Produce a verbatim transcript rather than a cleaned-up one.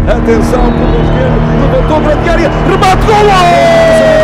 Atenção, pelo esquerdo, levantou grande área, remate, golo!